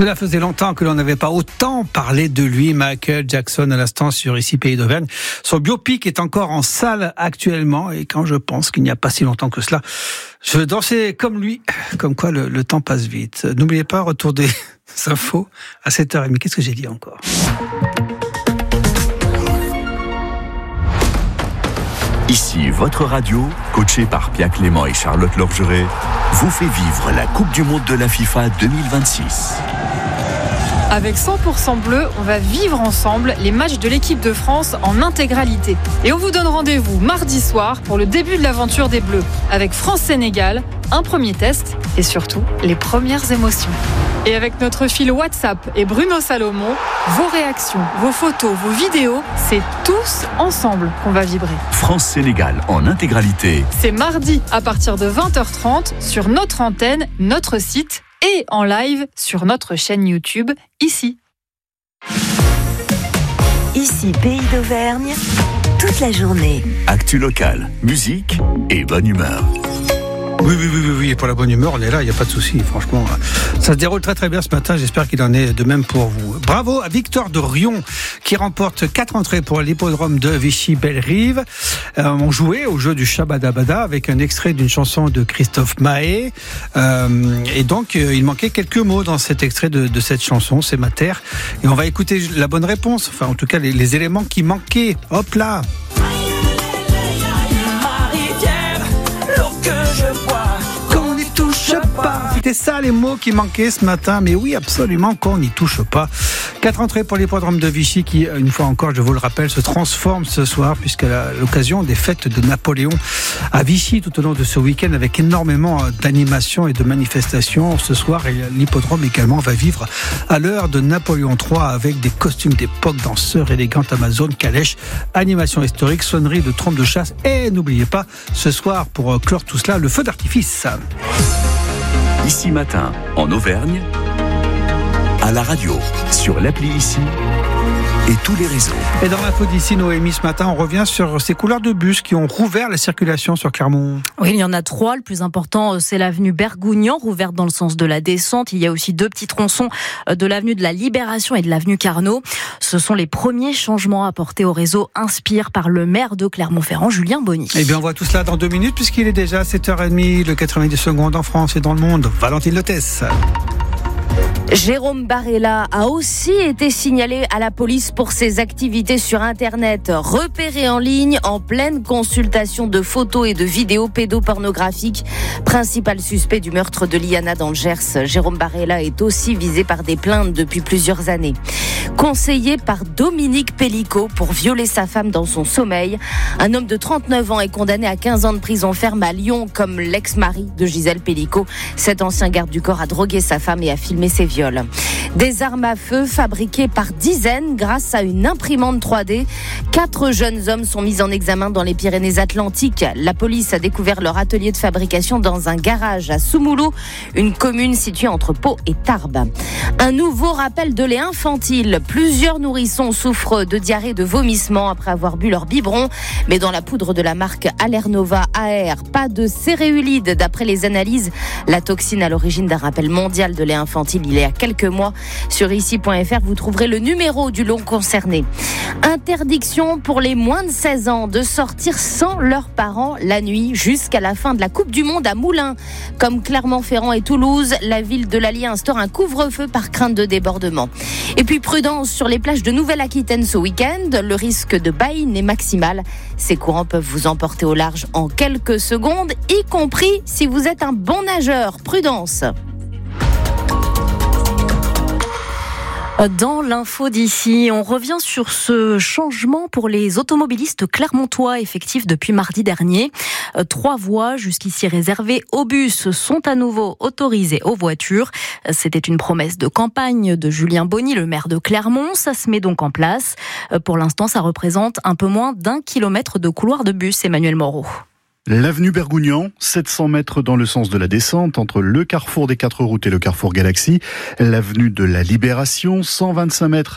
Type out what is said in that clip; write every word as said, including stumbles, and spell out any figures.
Cela faisait longtemps que l'on n'avait pas autant parlé de lui. Michael Jackson à l'instant sur Ici Pays d'Auvergne. Son biopic est encore en salle actuellement et quand je pense qu'il n'y a pas si longtemps que cela, je dansais comme lui, comme quoi le, le temps passe vite. N'oubliez pas, retour des infos à sept heures trente. Qu'est-ce que j'ai dit encore ? Ici, votre radio, coachée par Pierre Clément et Charlotte Lorgeret, vous fait vivre la Coupe du Monde de la FIFA deux mille vingt-six. Avec cent pour cent bleu, on va vivre ensemble les matchs de l'équipe de France en intégralité. Et on vous donne rendez-vous mardi soir pour le début de l'aventure des Bleus. Avec France-Sénégal, un premier test et surtout les premières émotions. Et avec notre fil WhatsApp et Bruno Salomon, vos réactions, vos photos, vos vidéos, c'est tous ensemble qu'on va vibrer. France-Sénégal en intégralité. C'est mardi à partir de vingt heures trente sur notre antenne, notre site et en live sur notre chaîne YouTube, ici. Ici, Pays d'Auvergne, toute la journée. Actu locale, musique et bonne humeur. Oui, oui, oui, oui, oui, et pour la bonne humeur, on est là, il n'y a pas de souci, franchement. Ça se déroule très très bien ce matin, j'espère qu'il en est de même pour vous. Bravo à Victor de Rion, qui remporte quatre entrées pour l'hippodrome de Vichy-Belle-Rive. Euh, on jouait au jeu du Shabadabada avec un extrait d'une chanson de Christophe Mahé. Euh, et donc, euh, il manquait quelques mots dans cet extrait de, de cette chanson, c'est ma terre. Et on va écouter la bonne réponse, enfin en tout cas les, les éléments qui manquaient. Hop là! C'était ça les mots qui manquaient ce matin, mais oui, absolument qu'on n'y touche pas. Quatre entrées pour l'hippodrome de Vichy qui, une fois encore, je vous le rappelle, se transforme ce soir puisqu'à l'occasion des fêtes de Napoléon à Vichy tout au long de ce week-end avec énormément d'animations et de manifestations. Ce soir, l'hippodrome également va vivre à l'heure de Napoléon trois avec des costumes d'époque, danseurs élégantes, Amazones, calèches, animations historiques, sonneries de trompes de chasse et n'oubliez pas, ce soir, pour clore tout cela, le feu d'artifice. Ici matin, en Auvergne, à la radio, sur l'appli Ici et tous les réseaux. Et dans l'info d'ici, Noémie, ce matin, on revient sur ces couleurs de bus qui ont rouvert la circulation sur Clermont. Oui, il y en a trois. Le plus important, c'est l'avenue Bergougnan, rouverte dans le sens de la descente. Il y a aussi deux petits tronçons de l'avenue de la Libération et de l'avenue Carnot. Ce sont les premiers changements apportés au réseau Inspire par le maire de Clermont-Ferrand, Julien Bonny. Eh bien, on voit tout cela dans deux minutes puisqu'il est déjà sept heures trente, le quatre-vingt-dix secondes en France et dans le monde. Valentine Lotès. Jérôme Barella a aussi été signalé à la police pour ses activités sur Internet, repéré en ligne en pleine consultation de photos et de vidéos pédopornographiques. Principal suspect du meurtre de Liana dans le Gers, Jérôme Barella est aussi visé par des plaintes depuis plusieurs années. Conseillé par Dominique Pellicot pour violer sa femme dans son sommeil, un homme de trente-neuf ans est condamné à quinze ans de prison ferme à Lyon comme l'ex-mari de Gisèle Pellicot. Cet ancien garde du corps a drogué sa femme et a filmé ses viols. Des armes à feu fabriquées par dizaines grâce à une imprimante trois D. Quatre jeunes hommes sont mis en examen dans les Pyrénées-Atlantiques. La police a découvert leur atelier de fabrication dans un garage à Soumoulou, une commune située entre Pau et Tarbes. Un nouveau rappel de lait infantile. Plusieurs nourrissons souffrent de diarrhée et de vomissements après avoir bu leur biberon. Mais dans la poudre de la marque Allernova A R, pas de céréulide. D'après les analyses, la toxine à l'origine d'un rappel mondial de lait infantile il y a quelques mois. Sur ici point f r, vous trouverez le numéro du lot concerné. Interdiction pour les moins de seize ans de sortir sans leurs parents la nuit jusqu'à la fin de la Coupe du Monde à Moulins. Comme Clermont-Ferrand et Toulouse, la ville de l'Allier instaure un couvre-feu par crainte de débordement. Et puis prudence sur les plages de Nouvelle-Aquitaine ce week-end. Le risque de baïne est maximal. Ces courants peuvent vous emporter au large en quelques secondes, y compris si vous êtes un bon nageur. Prudence. Dans l'info d'ici, on revient sur ce changement pour les automobilistes clermontois effectif depuis mardi dernier. Trois voies jusqu'ici réservées aux bus sont à nouveau autorisées aux voitures. C'était une promesse de campagne de Julien Bonny, le maire de Clermont. Ça se met donc en place. Pour l'instant, ça représente un peu moins d'un kilomètre de couloir de bus. Emmanuel Moreau. L'avenue Bergougnan, sept cents mètres dans le sens de la descente entre le carrefour des quatre routes et le carrefour Galaxy. L'avenue de la Libération, cent vingt-cinq mètres